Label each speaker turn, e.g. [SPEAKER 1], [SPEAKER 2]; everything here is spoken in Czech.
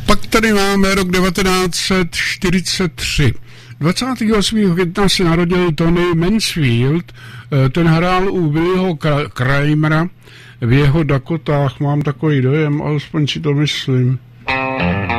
[SPEAKER 1] Pak tady máme rok 1943. 28. května se narodil Tony Mansfield, ten hrál u Billyho Kramera v jeho Dakotách, mám takový dojem, alespoň si to myslím.